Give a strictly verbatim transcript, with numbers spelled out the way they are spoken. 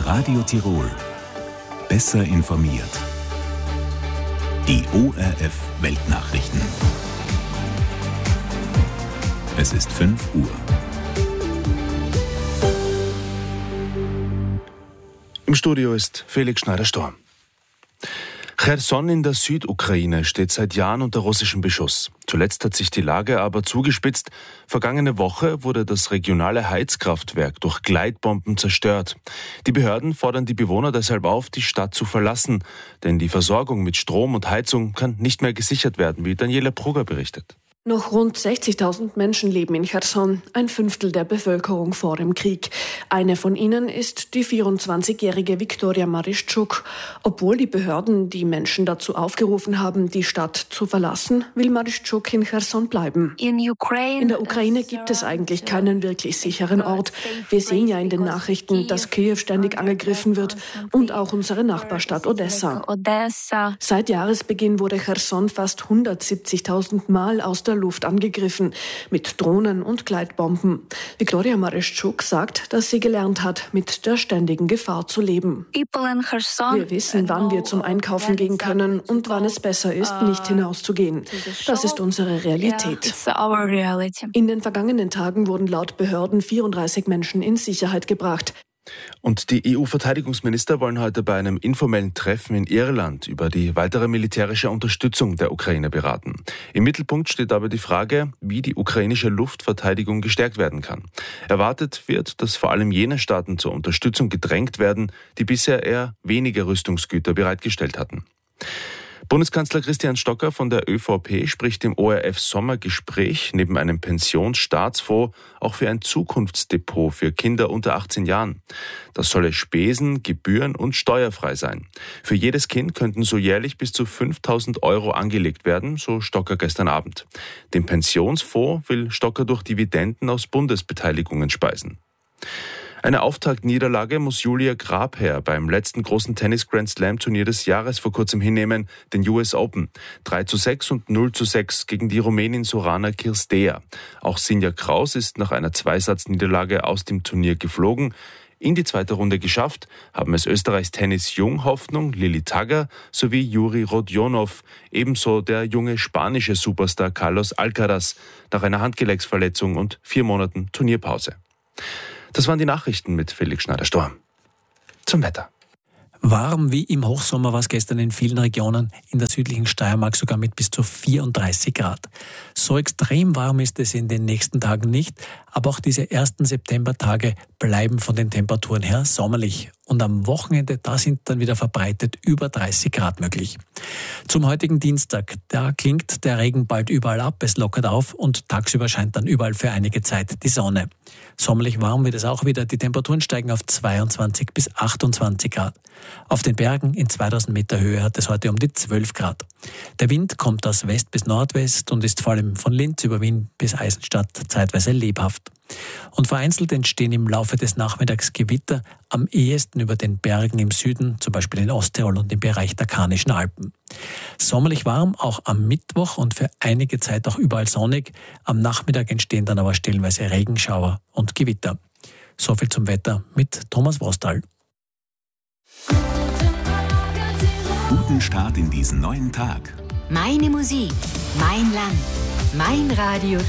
Radio Tirol. Besser informiert. Die O R F Weltnachrichten. Es ist fünf Uhr. Im Studio ist Felix Schneider-Storm. Cherson in der Südukraine steht seit Jahren unter russischem Beschuss. Zuletzt hat sich die Lage aber zugespitzt. Vergangene Woche wurde das regionale Heizkraftwerk durch Gleitbomben zerstört. Die Behörden fordern die Bewohner deshalb auf, die Stadt zu verlassen. Denn die Versorgung mit Strom und Heizung kann nicht mehr gesichert werden, wie Daniela Brugger berichtet. Noch rund sechzigtausend Menschen leben in Cherson, ein Fünftel der Bevölkerung vor dem Krieg. Eine von ihnen ist die vierundzwanzigjährige Viktoria Marischczuk. Obwohl die Behörden die Menschen dazu aufgerufen haben, die Stadt zu verlassen, will Marischczuk in Cherson bleiben. In der Ukraine gibt es eigentlich keinen wirklich sicheren Ort. Wir sehen ja in den Nachrichten, dass Kiew ständig angegriffen wird und auch unsere Nachbarstadt Odessa. Seit Jahresbeginn wurde Cherson fast hundertsiebzigtausend Mal aus der Luft angegriffen, mit Drohnen und Gleitbomben. Viktoria Marischczuk sagt, dass sie gelernt hat, mit der ständigen Gefahr zu leben. Wir wissen, wann wir zum Einkaufen gehen können und wann es besser ist, nicht hinauszugehen. Das ist unsere Realität. In den vergangenen Tagen wurden laut Behörden vierunddreißig Menschen in Sicherheit gebracht. Und die E U-Verteidigungsminister wollen heute bei einem informellen Treffen in Irland über die weitere militärische Unterstützung der Ukraine beraten. Im Mittelpunkt steht aber die Frage, wie die ukrainische Luftverteidigung gestärkt werden kann. Erwartet wird, dass vor allem jene Staaten zur Unterstützung gedrängt werden, die bisher eher weniger Rüstungsgüter bereitgestellt hatten. Bundeskanzler Christian Stocker von der ÖVP spricht im O R F-Sommergespräch neben einem Pensionsstaatsfonds auch für ein Zukunftsdepot für Kinder unter achtzehn Jahren. Das solle spesen-, gebühren- und steuerfrei sein. Für jedes Kind könnten so jährlich bis zu fünftausend Euro angelegt werden, so Stocker gestern Abend. Den Pensionsfonds will Stocker durch Dividenden aus Bundesbeteiligungen speisen. Eine Auftaktniederlage muss Julia Grabherr beim letzten großen Tennis-Grand-Slam-Turnier des Jahres vor kurzem hinnehmen, den U S Open. drei zu sechs und null zu sechs gegen die Rumänin Sorana Cirstea. Auch Sinja Kraus ist nach einer Zweisatzniederlage aus dem Turnier geflogen. In die zweite Runde geschafft haben es Österreichs Tennis-Junghoffnung Lili Tagger sowie Juri Rodionov, ebenso der junge spanische Superstar Carlos Alcaraz nach einer Handgelenksverletzung und vier Monaten Turnierpause. Das waren die Nachrichten mit Felix Schneider-Storm. Zum Wetter. Warm wie im Hochsommer war es gestern in vielen Regionen, in der südlichen Steiermark sogar mit bis zu vierunddreißig Grad. So extrem warm ist es in den nächsten Tagen nicht, aber auch diese ersten Septembertage bleiben von den Temperaturen her sommerlich. Und am Wochenende, da sind dann wieder verbreitet über dreißig Grad möglich. Zum heutigen Dienstag, da klingt der Regen bald überall ab, es lockert auf und tagsüber scheint dann überall für einige Zeit die Sonne. Sommerlich warm wird es auch wieder, die Temperaturen steigen auf zweiundzwanzig bis achtundzwanzig Grad. Auf den Bergen in zweitausend Meter Höhe hat es heute um die zwölf Grad. Der Wind kommt aus West bis Nordwest und ist vor allem von Linz über Wien bis Eisenstadt zeitweise lebhaft. Und vereinzelt entstehen im Laufe des Nachmittags Gewitter, am ehesten über den Bergen im Süden, zum Beispiel in Osttirol und im Bereich der Karnischen Alpen. Sommerlich warm, auch am Mittwoch und für einige Zeit auch überall sonnig. Am Nachmittag entstehen dann aber stellenweise Regenschauer und Gewitter. Soviel zum Wetter mit Thomas Wostal. Guten Start in diesen neuen Tag. Meine Musik, mein Land, mein Radio